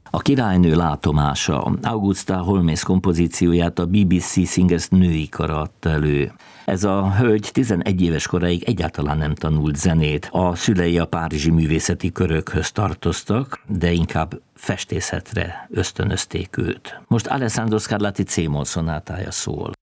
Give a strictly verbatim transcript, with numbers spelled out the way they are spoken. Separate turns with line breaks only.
A királynő látomása. Augusta Holmész kompozícióját a bé bé cé Singers női kara adta elő. Ez a hölgy tizenegy éves koráig egyáltalán nem tanult zenét. A szülei a párizsi művészeti körökhöz tartoztak, de inkább festészetre ösztönözték őt. Most Alessandro Scarlatti C-moll szonátája szól.